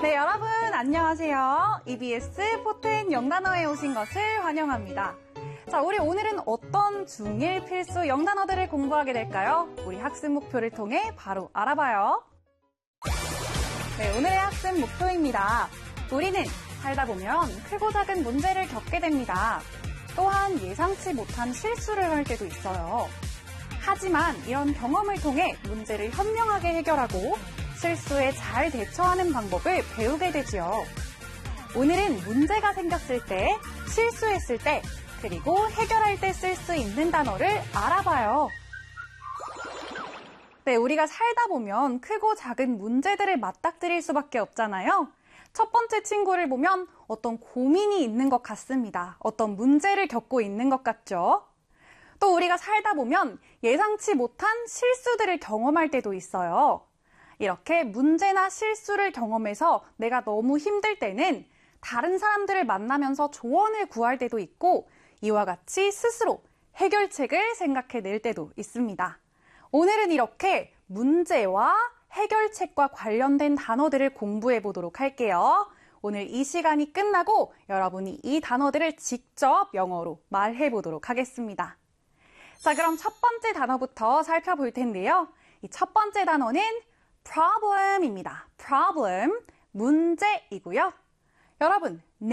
네, 여러분 안녕하세요. EBS 포텐 영단어에 오신 것을 환영합니다. 자, 우리 오늘은 어떤 중1 필수 영단어들을 공부하게 될까요? 우리 학습 목표를 통해 바로 알아봐요. 네, 오늘의 학습 목표입니다. 우리는 살다 보면 크고 작은 문제를 겪게 됩니다. 또한 예상치 못한 실수를 할 때도 있어요. 하지만 이런 경험을 통해 문제를 현명하게 해결하고 실수에 잘 대처하는 방법을 배우게 되지요. 오늘은 문제가 생겼을 때, 실수했을 때, 그리고 해결할 때 쓸 수 있는 단어를 알아봐요. 네, 우리가 살다 보면 크고 작은 문제들을 맞닥뜨릴 수밖에 없잖아요. 첫 번째 친구를 보면 어떤 고민이 있는 것 같습니다. 어떤 문제를 겪고 있는 것 같죠? 또 우리가 살다 보면 예상치 못한 실수들을 경험할 때도 있어요. 이렇게 문제나 실수를 경험해서 내가 너무 힘들 때는 다른 사람들을 만나면서 조언을 구할 때도 있고 이와 같이 스스로 해결책을 생각해낼 때도 있습니다. 오늘은 이렇게 문제와 해결책과 관련된 단어들을 공부해 보도록 할게요. 오늘 이 시간이 끝나고 여러분이 이 단어들을 직접 영어로 말해 보도록 하겠습니다. 자, 그럼 첫 번째 단어부터 살펴볼 텐데요. 이 첫 번째 단어는 problem입니다. problem, 문제이고요. 여러분,